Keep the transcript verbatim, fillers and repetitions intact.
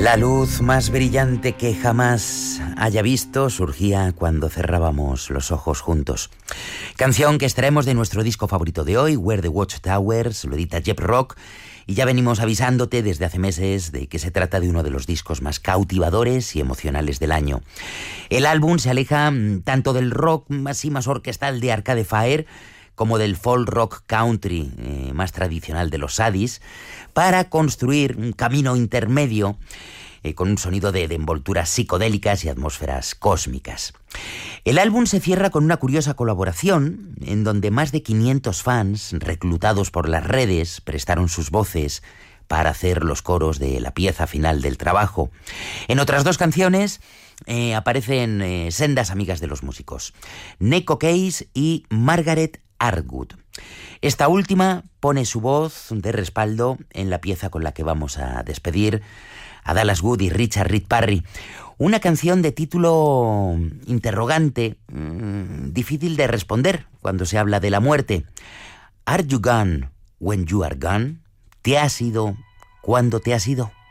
La luz más brillante que jamás haya visto surgía cuando cerrábamos los ojos juntos. Canción que extraemos de nuestro disco favorito de hoy, Where the Watchtowers, lo edita Jep Rock, y ya venimos avisándote desde hace meses de que se trata de uno de los discos más cautivadores y emocionales del año. El álbum se aleja tanto del rock así más orquestal de Arcade Fire como del folk rock country eh, más tradicional de los Sadis, para construir un camino intermedio eh, con un sonido de, de envolturas psicodélicas y atmósferas cósmicas. El álbum se cierra con una curiosa colaboración en donde más de quinientos fans, reclutados por las redes, prestaron sus voces para hacer los coros de la pieza final del trabajo. En otras dos canciones eh, aparecen eh, sendas amigas de los músicos, Neko Case y Margaret Atwood. Esta última pone su voz de respaldo en la pieza con la que vamos a despedir a Dallas Wood y Richard Reed Parry. Una canción de título interrogante, mmm, difícil de responder cuando se habla de la muerte. Are you gone when you are gone? ¿Te has ido cuando te has ido?